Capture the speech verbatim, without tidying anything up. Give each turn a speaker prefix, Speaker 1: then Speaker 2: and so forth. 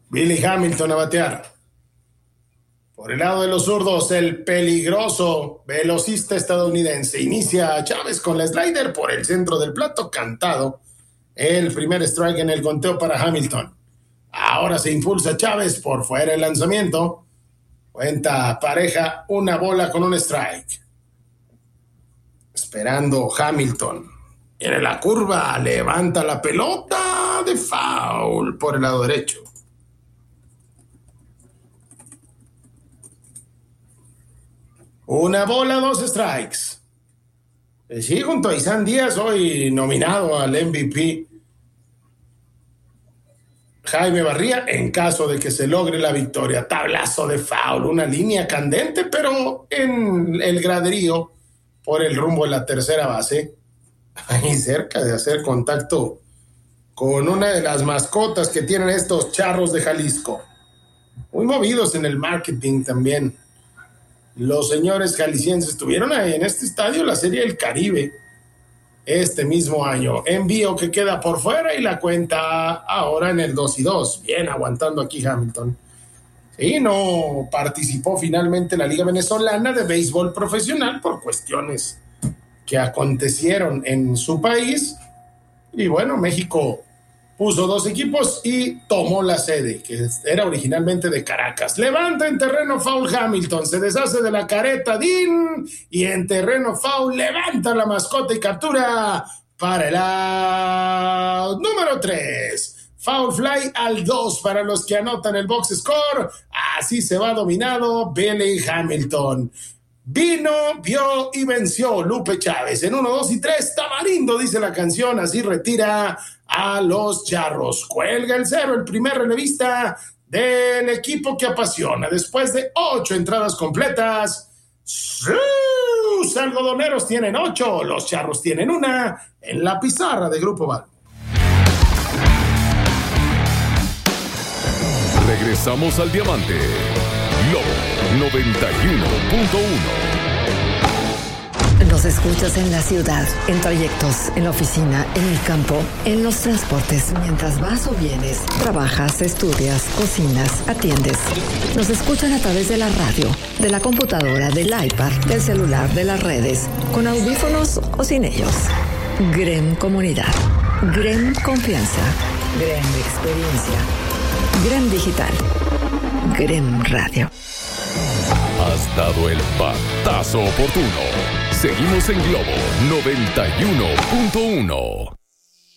Speaker 1: Billy Hamilton a batear. Por el lado de los zurdos, el peligroso velocista estadounidense inicia a Chávez con la slider por el centro del plato, cantado. El primer strike en el conteo para Hamilton. Ahora se impulsa Chávez por fuera el lanzamiento. Cuenta pareja, una bola con un strike. Esperando Hamilton. Viene la curva, levanta la pelota de foul por el lado derecho. Una bola, dos strikes. Sí, junto a Isan Díaz, hoy nominado al M V P. Jaime Barría, en caso de que se logre la victoria. Tablazo de foul, una línea candente, pero en el graderío por el rumbo de la tercera base. Ahí cerca de hacer contacto con una de las mascotas que tienen estos Charros de Jalisco. Muy movidos en el marketing también. Los señores jaliscienses estuvieron ahí en este estadio la Serie del Caribe este mismo año. Envío que queda por fuera y la cuenta ahora en el dos y dos. Bien aguantando aquí Hamilton. Sí, no participó finalmente en la Liga Venezolana de Béisbol Profesional por cuestiones que acontecieron en su país. Y bueno, México puso dos equipos y tomó la sede, que era originalmente de Caracas. Levanta en terreno foul Hamilton, se deshace de la careta Dean, y en terreno foul levanta la mascota y captura para el out número tres. Foul fly al dos para los que anotan el box score. Así se va dominado Billy Hamilton. Vino, vio y venció Lupe Chávez en uno, dos y tres. Tamarindo, dice la canción, así retira a los Charros. Cuelga el cero, el primer relevista del equipo que apasiona. Después de ocho entradas completas, sus algodoneros tienen ocho, los Charros tienen una en la pizarra de Grupo Val.
Speaker 2: Regresamos al Diamante. Lobo noventa y uno punto uno.
Speaker 3: Nos escuchas en la ciudad, en trayectos, en la oficina, en el campo, en los transportes, mientras vas o vienes, trabajas, estudias, cocinas, atiendes. Nos escuchan a través de la radio, de la computadora, del iPad, del celular, de las redes, con audífonos o sin ellos. Grem Comunidad, Grem Confianza, Grem Experiencia, Grem Digital, Grem Radio.
Speaker 2: Has dado el patazo oportuno. Seguimos en Globo noventa y uno punto uno.